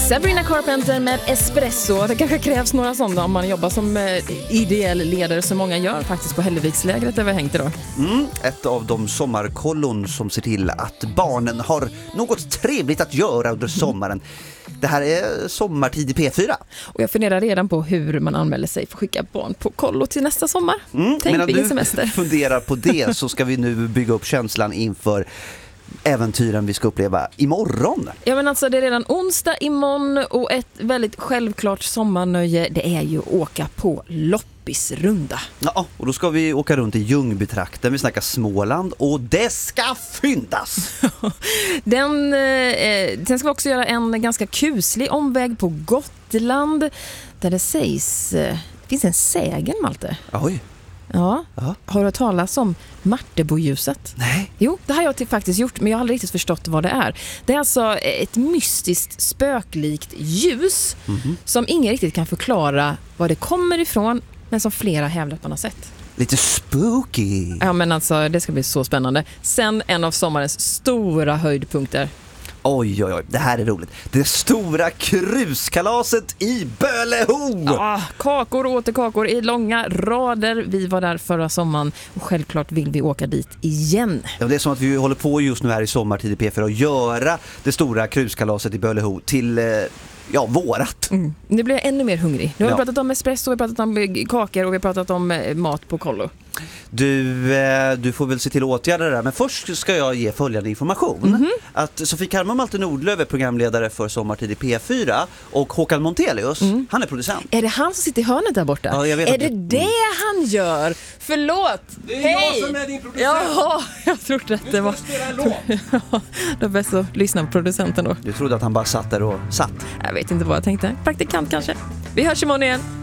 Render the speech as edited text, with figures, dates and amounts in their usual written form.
Sabrina Carpenter med Espresso. Det kanske krävs några sådana om man jobbar som ideell ledare, som många gör faktiskt på Hällevikslägret där vi hängt idag. Ett av de sommarkollon som ser till att barnen har något trevligt att göra under sommaren. Det här är sommartid i P4. Och jag funderar redan på hur man anmäler sig för att skicka barn på kollo till nästa sommar. Tänk vilken semester. Funderar på det, så ska vi nu bygga upp känslan inför äventyren vi ska uppleva imorgon. Ja, men alltså det är redan onsdag imorgon och ett väldigt självklart sommarnöje, det är ju att åka på loppisrunda. Ja, och då ska vi åka runt i Ljungbitrakten, vi snackar Småland och det ska fyndas! Sen ska vi också göra en ganska kuslig omväg på Gotland där det sägs, det finns en sägen, Malte. Oj. Ja. Aha. Har du hört talas om Marteboljuset? Nej. Jo, det har jag faktiskt gjort, men jag har aldrig riktigt förstått vad det är. Det är alltså ett mystiskt, spöklikt ljus som ingen riktigt kan förklara var det kommer ifrån, men som flera hävdar att man har sett. Lite spooky. Ja, men alltså det ska bli så spännande. Sen en av sommarens stora höjdpunkter. Oj, det här är roligt. Det stora kruskalaset i Böleho! Ja, kakor och åter kakor i långa rader. Vi var där förra sommaren och självklart vill vi åka dit igen. Ja, det är som att vi håller på just nu här i sommartid i P4 att göra det stora kruskalaset i Böleho till vårat. Nu blir jag ännu mer hungrig. Nu har vi pratat om espresso, vi har pratat om kakor och vi har pratat om mat på kollo. Du får väl se till att åtgärda det där. Men först ska jag ge följande information. Att Sofie Karmo Malte Nordlöf är programledare för Sommartid i P4 och Håkan Montelius, han är producent. Är det han som sitter i hörnet där borta? Ja, jag vet är det han gör? Förlåt! Det är jag som är din producent. Jaha, jag trodde att det var... Då är bäst att lyssna på producenten då. Du trodde att han bara satt där och satt? Jag vet inte vad jag tänkte. Praktikant kanske. Vi hörs imorgon igen.